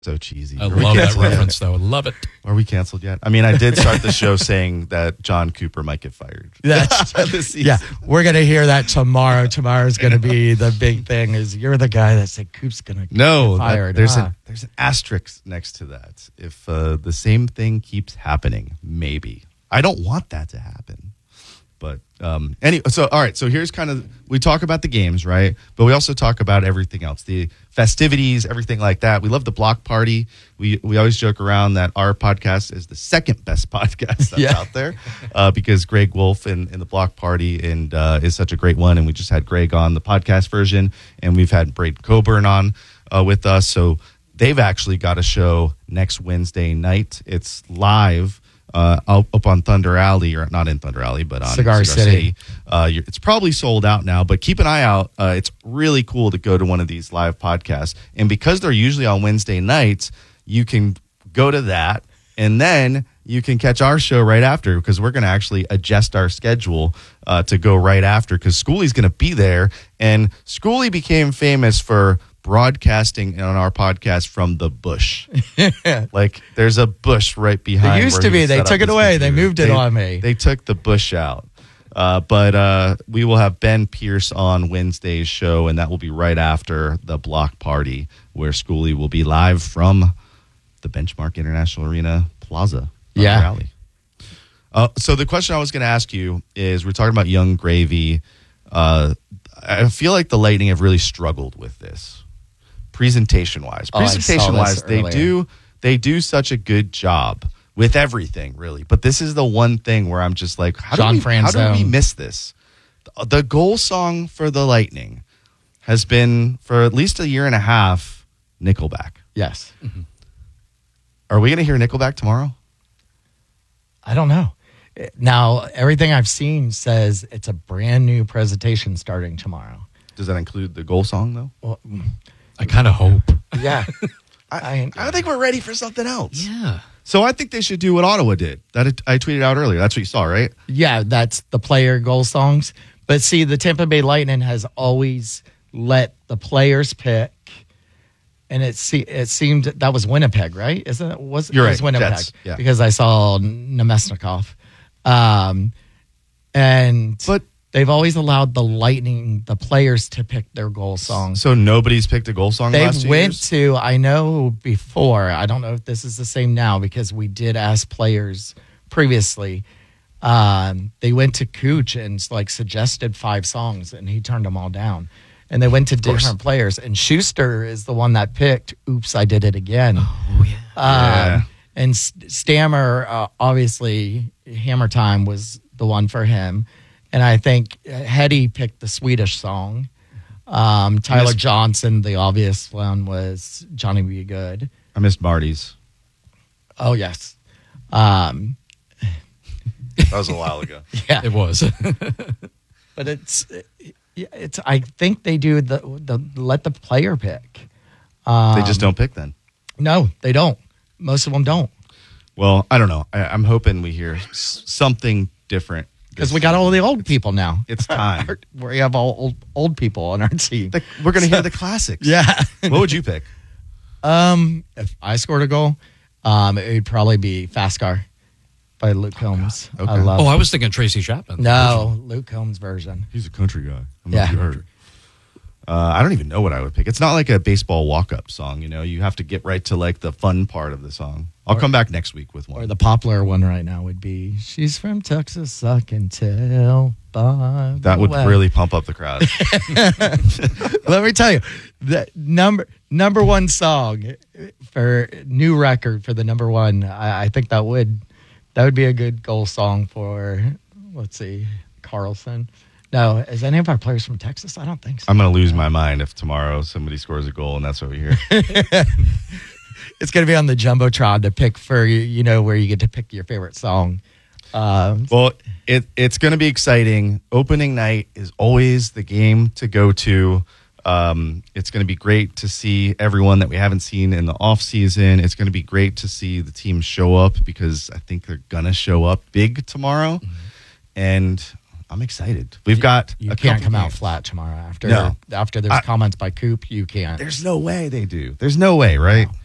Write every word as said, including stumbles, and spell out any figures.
So cheesy. I love that reference, though. I love it. Are we canceled yet? I mean, I did start the show saying that John Cooper might get fired. That's, yeah, we're going to hear that tomorrow. Tomorrow's going to be the big thing is you're the guy that said Coop's going to no, get fired. That, there's, ah. an, there's an asterisk next to that. If uh, the same thing keeps happening, maybe. I don't want that to happen. But um, anyway, so all right. So here's kind of we talk about the games, right? But we also talk about everything else, the festivities, everything like that. We love the block party. We we always joke around that our podcast is the second best podcast that's yeah. out there uh, because Greg Wolf and, and the block party and uh, is such a great one. And we just had Greg on the podcast version, and we've had Braden Coburn on uh, with us. So they've actually got a show next Wednesday night. It's live. Uh, up on Thunder Alley, or not in Thunder Alley, but on Cigar, Cigar City. City. Uh, you're, it's probably sold out now, but keep an eye out. Uh, it's really cool to go to one of these live podcasts. And because they're usually on Wednesday nights, you can go to that, and then you can catch our show right after because we're going to actually adjust our schedule uh, to go right after because Schooley's going to be there. And Schooley became famous for broadcasting on our podcast from the bush. Like there's a bush right behind. It used where to he be. would They set took up it his away. They computer. moved it They- on me. They took the bush out. Uh, but uh, we will have Ben Pierce on Wednesday's show, and that will be right after the block party where Schooley will be live from the Benchmark International Arena Plaza. Yeah. Rally. Uh, so the question I was going to ask you is we're talking about Young Gravy. Uh, I feel like the Lightning have really struggled with this. Presentation wise, Oh, I saw presentation wise, this they earlier. do they do such a good job with everything, really. But this is the one thing where I'm just like, how John do we, how do we Franzone. miss this? The, the goal song for the Lightning has been for at least a year and a half. Nickelback. Yes. Are we going to hear Nickelback tomorrow? I don't know. Now, everything I've seen says it's a brand new presentation starting tomorrow. Does that include the goal song though? Well, I kind of hope. yeah. I, I think we're ready for something else. Yeah. So I think they should do what Ottawa did. That it, I tweeted out earlier. That's what you saw, right? Yeah, that's the player goal songs. But see, the Tampa Bay Lightning has always let the players pick. And it se- it seemed that was Winnipeg, right? Isn't it? Was, You're it was right, Winnipeg Jets, yeah. because I saw Nemesnikov. Um, and But they've always allowed the Lightning, the players, to pick their goal songs. so nobody's picked a goal song. the They last two went years? to, I know before, I don't know if this is the same now because we did ask players previously. Um, they went to Cooch and like suggested five songs and he turned them all down. And they went to course. different players. And Schuster is the one that picked Oops, I Did It Again. Oh, yeah. Um, Yeah. And S- Stammer, uh, obviously, Hammer Time was the one for him. And I think Hetty picked the Swedish song. Um, Tyler missed- Johnson, the obvious one, was Johnny Be Good. I missed Marty's. Oh, yes. Um, That was a while ago. yeah. It was. But it's, it's. I think they do the, the let the player pick. Um, They just don't pick then. No, they don't. Most of them don't. Well, I don't know. I, I'm hoping we hear s- something different Because this we got season. all the old people now. It's time. We have all old, old people on our team. The- we're going to hear the classics. Yeah. What would you pick? Um, if I scored a goal, um, it would probably be Fast Car by Luke Combs. Okay. I love. Oh, I was thinking Tracy Chapman. no, Luke Combs version. He's a country guy. I'm Yeah. you heard. Uh, I don't even know what I would pick. It's not like a baseball walk-up song, you know. You have to get right to like the fun part of the song. I'll come back next week with one. Or the popular one right now would be "She's from Texas, I can tell by that the would way." really pump up the crowd. Let me tell you, the number number one song for new record for the number one. I, I think that would that would be a good goal song for. Let's see, Carlson. No, is any of our players from Texas? I don't think so. I'm going to lose my mind if tomorrow somebody scores a goal and that's what we hear. It's going to be on the Jumbotron to pick for, you know, where you get to pick your favorite song. Um, Well, it it's going to be exciting. Opening night is always the game to go to. Um, it's going to be great to see everyone that we haven't seen in the off season. It's going to be great to see the team show up because I think they're going to show up big tomorrow. Mm-hmm. And I'm excited. We've got you a can't couple come out games. flat tomorrow after No. after there's I- comments by Coop. You can't. There's no way they do. There's no way, right?